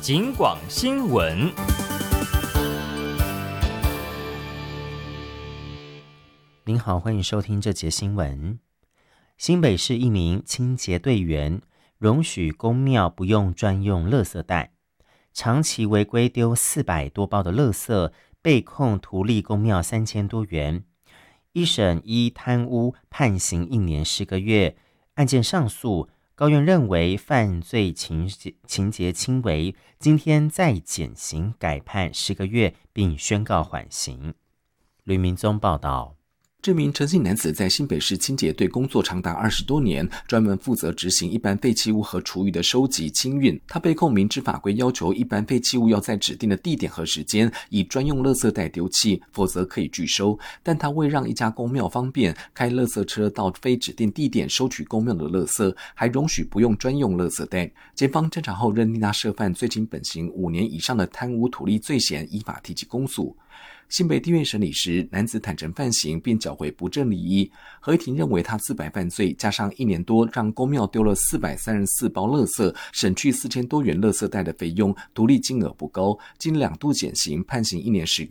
警广新闻。 您好，欢迎收听这节新闻。新北市一名清洁队员容许公庙不用专用垃圾袋，长期违规丢400多包的垃圾，被控图利公庙3000多元。一审依贪污判刑1年10个月，案件上诉，高院认为犯罪情节轻微，今天再减刑改判10个月，并宣告缓刑。吕明宗报道。 这名陈姓男子在新北市清洁队工作长达20多年，专门负责执行一般废弃物和厨余的收集清运。他被控明知法规要求一般废弃物要在指定的地点和时间以专用垃圾袋丢弃，否则可以拒收。但他为让一家公庙方便，开垃圾车到非指定地点收取公庙的垃圾，还容许不用专用垃圾袋。检方侦查后认定他涉犯最轻本刑5年以上的贪污图利罪嫌，依法提起公诉。新北地院审理时，男子坦诚犯行并缴回不正利益。合议庭认为他自白犯罪，加上1年多让公庙丢了434包垃圾，省去4000多元垃圾袋的费用，图利金额不高，经2度减刑，判刑1年10